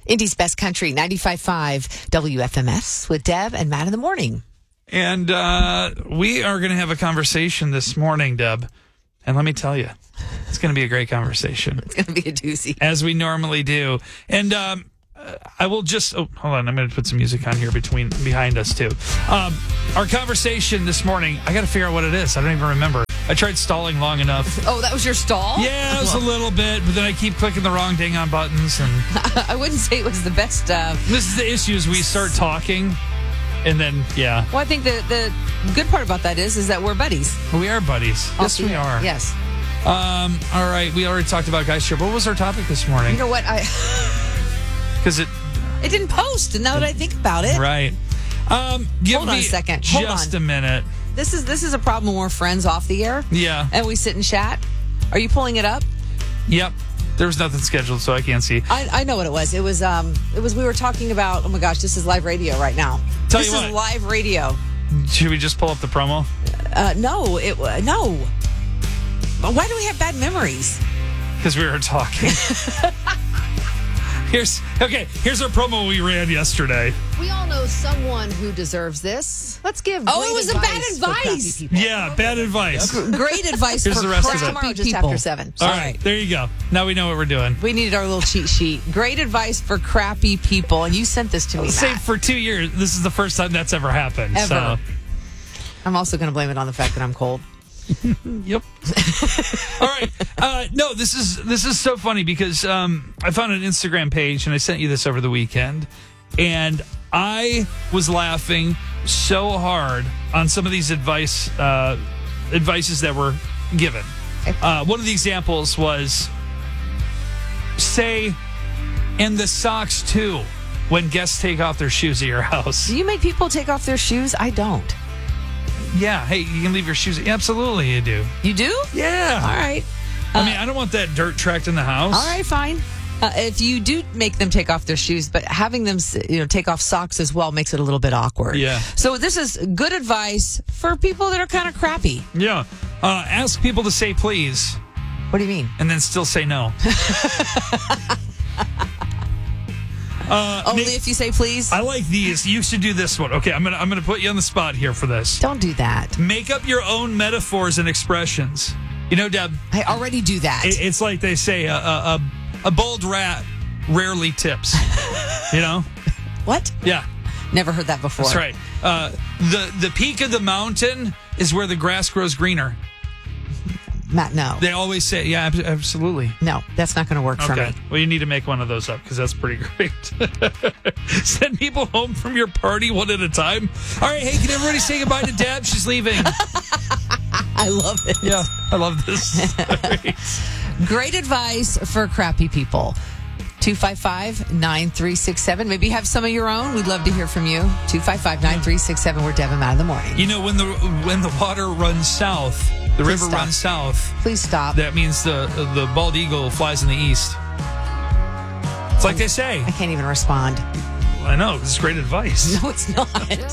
Indy's Best Country, 95.5 WFMS with Deb and Matt in the morning. And we are going to have a conversation this morning, Deb. And let me tell you, it's going to be a great conversation. It's going to be a doozy. As we normally do. And I will just... Oh, hold on. I'm going to put some music on here behind us, too. Our conversation this morning, I got to figure out what it is. I don't even remember. I tried stalling long enough. Oh, that was your stall? Yeah, it was a little bit, but then I keep clicking the wrong dang on buttons. And I wouldn't say it was the best. This is the issue, is we start talking, and then, yeah. Well, I think the good part about that is that we're buddies. We are buddies. Yes, we are. Yes. All right, we already talked about Guys Trip. What was our topic this morning? You know what? Because it didn't post, and now that I think about it. Right. Give Hold on me a second. Just a minute. This is a problem when we're friends off the air. Yeah. And we sit and chat. Are you pulling it up? Yep. There was nothing scheduled, so I can't see. I know what it was. It was we were talking about, oh my gosh, this is live radio right now. This is live radio. Should we just pull up the promo? No. No. Why do we have bad memories? Because we were talking. Here's our promo we ran yesterday. We all know someone who deserves this. Let's give it was a bad advice. Yeah, bad advice. Great advice Here's for the rest of it. tomorrow just people. after 7. All right, there you go. Now we know what we're doing. We needed our little cheat sheet. Great advice for crappy people. And you sent this to me, Say Matt. for 2 years, this is the first time that's ever happened. Ever. So. I'm also going to blame it on the fact that I'm cold. Yep. All right. No, this is so funny because I found an Instagram page and I sent you this over the weekend, and I was laughing so hard on some of these advices that were given. One of the examples was, say, and the socks too, when guests take off their shoes at your house. Do you make people take off their shoes? I don't. Yeah. Hey, you can leave your shoes. Absolutely, you do. You do? Yeah. All right. I mean, I don't want that dirt tracked in the house. All right, fine. If you do make them take off their shoes, but having them, take off socks as well makes it a little bit awkward. Yeah. So this is good advice for people that are kind of crappy. Yeah. Ask people to say please. What do you mean? And then still say no. Only if you say please? I like these. You should do this one. Okay, I'm gonna put you on the spot here for this. Don't do that. Make up your own metaphors and expressions. You know, Deb, I already do that. It's like they say, a bold rat rarely tips. You know? What? Yeah. Never heard that before. That's right. The peak of the mountain is where the grass grows greener. Matt, no. They always say, yeah, absolutely. No, that's not going to work for me. Well, you need to make one of those up because that's pretty great. Send people home from your party one at a time. All right, hey, can everybody say goodbye to Deb? She's leaving. I love it. Yeah, I love this. Great advice for crappy people. 255-9367. Maybe you have some of your own. We'd love to hear from you. 255-9367. We're Deb and Matt in the morning. You know, when the water runs south, the river runs south. Please stop. That means the bald eagle flies in the east. It's like they say. I can't even respond. I know. It's great advice. No, it's not.